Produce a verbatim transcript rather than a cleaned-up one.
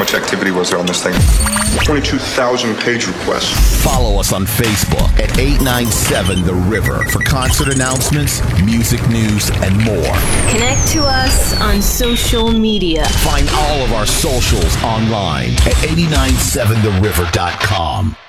much activity was there on this thing. twenty-two thousand page requests. Follow us on Facebook at eight nine seven The River for concert announcements, music news, and more. Connect to us on social media. Find all of our socials online at eight nine seven the river dot com.